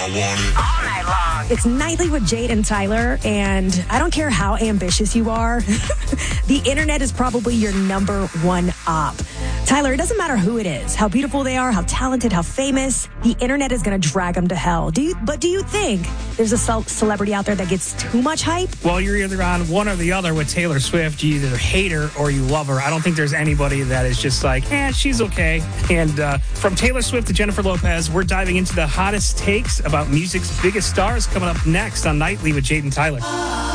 All night long. It's Nightly with Jade and Tyler, and I don't care how ambitious you are, the internet is probably your number one op. Tyler, it doesn't matter who it is, how beautiful they are, how talented, how famous, the internet is going to drag them to hell. Do you think there's a celebrity out there that gets too much hype? Well, you're either on one or the other with Taylor Swift. You either hate her or you love her. I don't think there's anybody that is just like, she's okay. And from Taylor Swift to Jennifer Lopez, we're diving into the hottest takes about music's biggest stars coming up next on Nightly with Jade and Tyler.